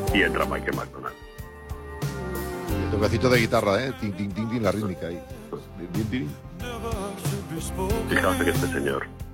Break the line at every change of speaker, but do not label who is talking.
Y entra Michael McDonald.
El toquecito de guitarra, ¿eh? Tin, tin, tin, tin, la rítmica ahí. Tin, tin, tin.
Fijaos que este señor